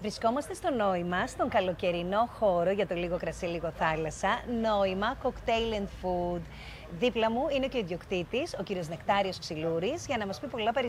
Βρισκόμαστε στο Νόημα, στον καλοκαιρινό χώρο για το λίγο κρασί, λίγο θάλασσα. Νόημα, cocktail and food. Δίπλα μου είναι και ο ιδιοκτήτης, ο κύριος Νεκτάριος Ξυλούρης, για να μας πει πολλά περισσότερα